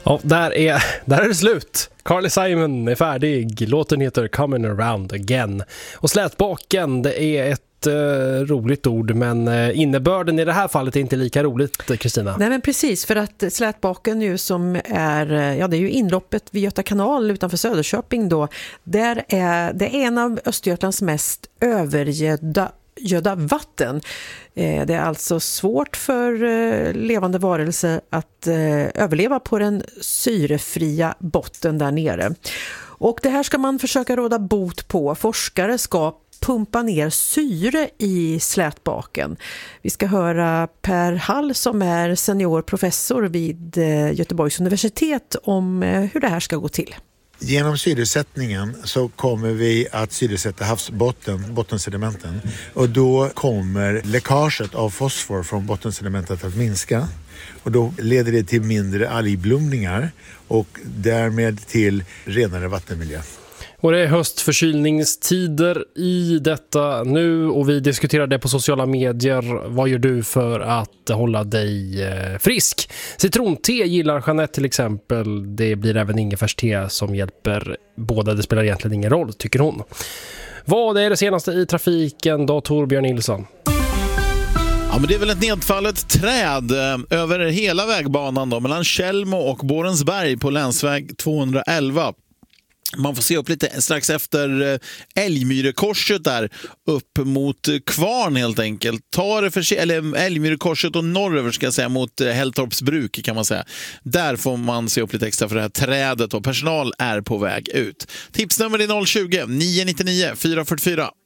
Ja, där är det slut. Carly Simon är färdig. Låten heter Coming Around Again. Och slätbaken, det är ett roligt ord, men innebörden i det här fallet är inte lika roligt, Kristina. Nej, men precis, för att slätbaken ju som är, ja, det är ju inloppet vid Göta kanal utanför Söderköping då. Det är en av Östergötlands mest övergödda vatten. Det är alltså svårt för levande varelser att överleva på den syrefria botten där nere. Och det här ska man försöka råda bot på. Forskare ska pumpa ner syre i slätbaken. Vi ska höra Per Hall som är seniorprofessor vid Göteborgs universitet om hur det här ska gå till. Genom syresättningen så kommer vi att syresätta bottensedimenten, och då kommer läckaget av fosfor från bottensedimentet att minska, och då leder det till mindre algblomningar och därmed till renare vattenmiljö. Och det är höstförkylningstider i detta nu, och vi diskuterar det på sociala medier. Vad gör du för att hålla dig frisk? Citronte gillar Jeanette till exempel. Det blir även ingefärste som hjälper båda. Det spelar egentligen ingen roll, tycker hon. Vad är det senaste i trafiken då, Torbjörn Nilsson? Ja, men det är väl ett nedfallet träd över hela vägbanan då, mellan Källmo och Borensberg på länsväg 211. Man får se upp lite strax efter Älgmyrekorset där upp mot Kvarn helt enkelt. Eller Älgmyrekorset och norröver ska jag säga mot Hälltorps bruk kan man säga. Där får man se upp lite extra för det här trädet och personal är på väg ut. Tipsnummer är 020 999 444.